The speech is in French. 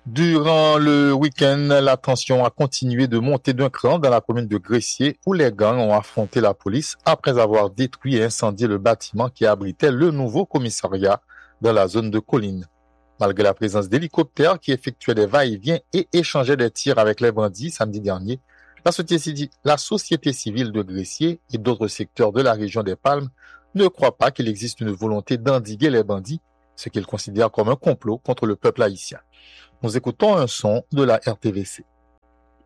Durant le week-end, la tension a continué de monter d'un cran dans la commune de Gressier où les gangs ont affronté la police après avoir détruit et incendié le bâtiment qui abritait le nouveau commissariat dans la zone de Colline. Malgré la présence d'hélicoptères qui effectuaient des va-et-vient et échangeaient des tirs avec les bandits samedi dernier, la société civile de Gressier et d'autres secteurs de la région des Palmes ne croient pas qu'il existe une volonté d'endiguer les bandits, ce qu'ils considèrent comme un complot contre le peuple haïtien. Nous écoutons un son de la RTVC.